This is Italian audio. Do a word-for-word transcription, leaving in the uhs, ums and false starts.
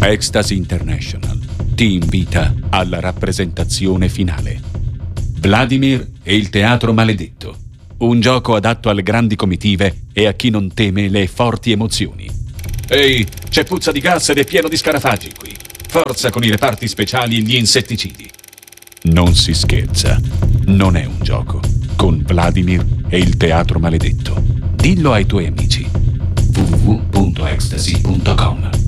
Ecstasy International ti invita alla rappresentazione finale. Vladimir e il teatro maledetto. Un gioco adatto alle grandi comitive e a chi non teme le forti emozioni. Ehi, c'è puzza di gas ed è pieno di scarafaggi qui. Forza con i reparti speciali e gli insetticidi. Non si scherza. Non è un gioco. Con Vladimir e il teatro maledetto. Dillo ai tuoi amici. w w w punto ecstasy punto com